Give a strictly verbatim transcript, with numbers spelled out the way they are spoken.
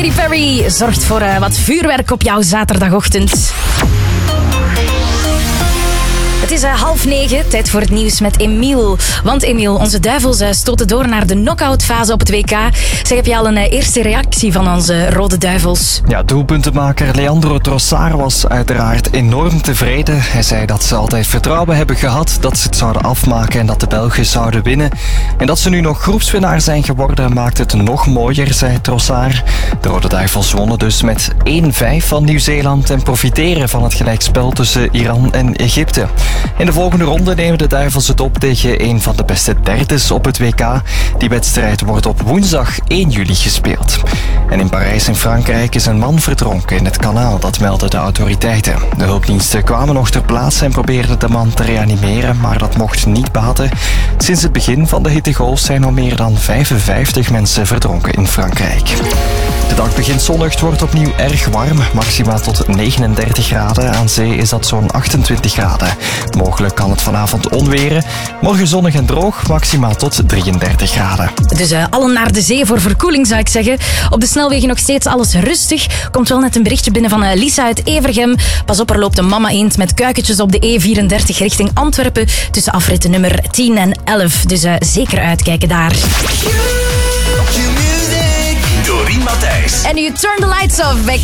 Katy Perry zorgt voor uh, wat vuurwerk op jouw zaterdagochtend. Het is uh, half negen, tijd voor het nieuws met Emiel. Want Emiel, onze duivels uh, stoten door naar de knock-out fase op het W K. Zeg, heb je al een uh, eerste reactie van onze rode duivels? Ja, doelpuntenmaker Leandro Trossard was uiteraard enorm tevreden. Hij zei dat ze altijd vertrouwen hebben gehad dat ze het zouden afmaken en dat de Belgen zouden winnen. En dat ze nu nog groepswinnaar zijn geworden maakt het nog mooier, zei Trossard. De rode duivels wonnen dus met één vijf van Nieuw-Zeeland en profiteren van het gelijkspel tussen Iran en Egypte. In de volgende ronde nemen de duivels het op tegen een van de beste derdes op het W K. Die wedstrijd wordt op woensdag één juli gespeeld. En in Parijs in Frankrijk is een man verdronken in het kanaal, dat melden de autoriteiten. De hulpdiensten kwamen nog ter plaatse en probeerden de man te reanimeren, maar dat mocht niet baten. Sinds het begin van de hittegolf zijn al meer dan vijfenvijftig mensen verdronken in Frankrijk. De dag begint zonnig, het wordt opnieuw erg warm, maxima tot negenendertig graden. Aan zee is dat zo'n achtentwintig graden. Mogelijk kan het vanavond onweren. Morgen zonnig en droog, maxima tot drieëndertig graden. Dus uh, allen naar de zee voor verkoeling, zou ik zeggen. Op de snelwegen nog steeds alles rustig. Komt wel net een berichtje binnen van uh, Lisa uit Evergem. Pas op, er loopt een mama eend met kuikentjes op de E vierendertig richting Antwerpen. Tussen afritten nummer tien en elf. Dus uh, zeker uitkijken daar. Doreen Matthijs. En nu Turn the Lights Off.